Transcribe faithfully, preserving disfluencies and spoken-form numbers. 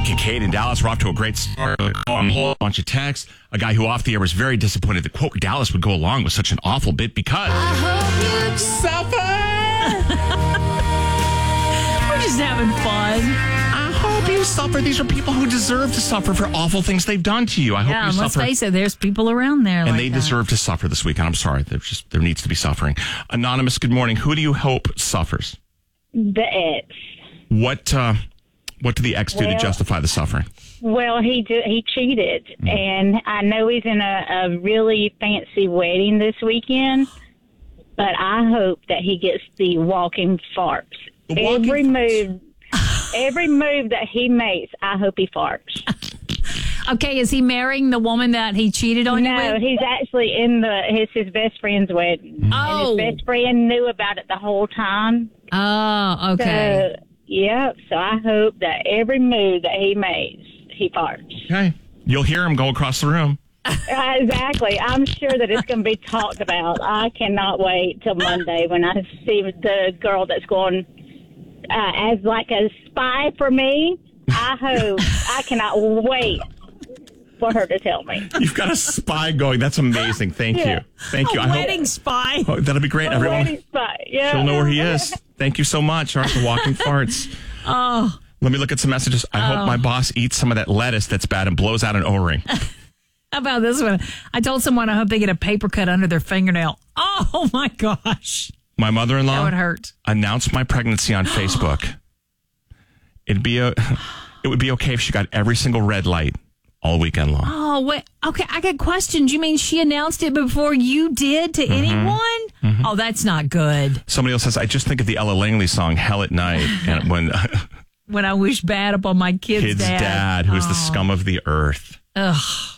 Kincaid in Dallas. We're off to a great start. A whole bunch of texts. A guy who off the air was very disappointed that, quote, Dallas would go along with such an awful bit because... I hope you suffer! We're just having fun. I hope you suffer. These are people who deserve to suffer for awful things they've done to you. I hope Yeah, you and suffer. let's face it, there's people around there And like they that. deserve to suffer this weekend. I'm sorry. There's just, there needs to be suffering. Anonymous, good morning. Who do you hope suffers? The ex. What uh, what did the ex do Well- to justify the suffering? Well, he do, he cheated, Mm. and I know he's in a, a really fancy wedding this weekend, but I hope that he gets the walking farts. The walking every farts. move, every move that he makes, I hope he farts. Okay, is he marrying the woman that he cheated on you No, with? he's actually in the his his best friend's wedding, Oh. and his best friend knew about it the whole time. Oh, okay. So, yep. So I hope that every move that he makes, he farts. Okay. You'll hear him go across the room. Uh, exactly. I'm sure that it's going to be talked about. I cannot wait till Monday when I see the girl that's going uh, as like a spy for me. I hope. I cannot wait for her to tell me. You've got a spy going. That's amazing. Thank Yeah. you. Thank you. A I wedding spy. hope, oh, that'll be great. A Everyone, wedding spy. Yeah. she'll know where he is. Thank you so much. All right, the walking farts. Oh, Let me look at some messages. I hope my boss eats some of that lettuce that's bad and blows out an O-ring. how about this one? I told someone I hope they get a paper cut under their fingernail. Oh, my gosh. My mother-in-law That would hurt. announced my pregnancy on Facebook. It'd be a, it would be okay if she got every single red light all weekend long. Oh, wait. Okay, I got questions. You mean she announced it before you did to anyone? Oh, that's not good. Somebody else says, I just think of the Ella Langley song, Hell at Night, and when When I wish bad upon my kid's, kid's dad, who's the Oh. scum of the earth. Ugh.